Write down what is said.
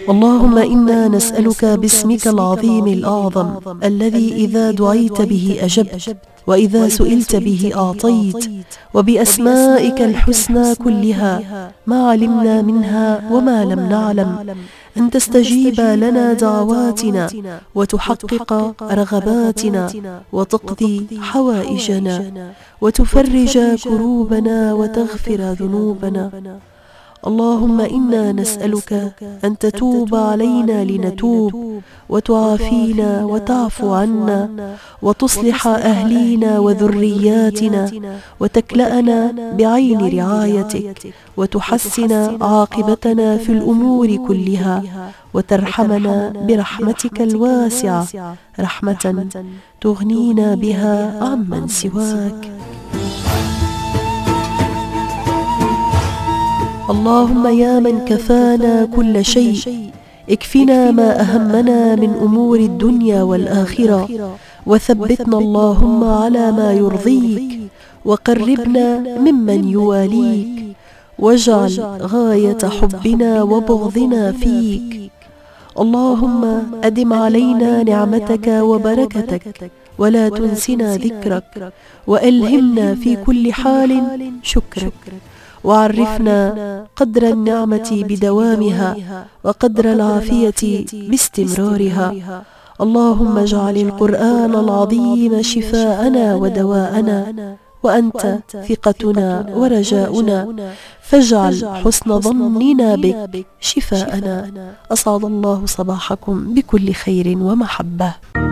اللهم إنا نسألك باسمك العظيم الأعظم الذي إذا دعيت به أجبت، وإذا سئلت به أعطيت، وبأسمائك الحسنى كلها ما علمنا منها وما لم نعلم، أن تستجيب لنا دعواتنا وتحقق رغباتنا وتقضي حوائجنا وتفرج كروبنا وتغفر ذنوبنا. اللهم إنا نسألك أن تتوب علينا لنتوب، وتعافينا وتعفو عنا، وتصلح أهلينا وذرياتنا، وتكلأنا بعين رعايتك، وتحسن عاقبتنا في الأمور كلها، وترحمنا برحمتك الواسعة رحمة تغنينا بها عمن سواك. اللهم يا من كفانا كل شيء، اكفنا ما أهمنا من أمور الدنيا والآخرة، وثبتنا اللهم على ما يرضيك، وقربنا ممن يواليك، واجعل غاية حبنا وبغضنا فيك. اللهم أدم علينا نعمتك وبركتك، ولا تنسنا ذكرك، وألهمنا في كل حال شكرك، وعرفنا قدر النعمة بدوامها، وقدر العافية باستمرارها. اللهم اجعل القرآن العظيم شفاءنا ودواءنا، وأنت ثقتنا ورجاؤنا، فاجعل حسن ظننا بك شفاءنا. أسعد الله صباحكم بكل خير ومحبة.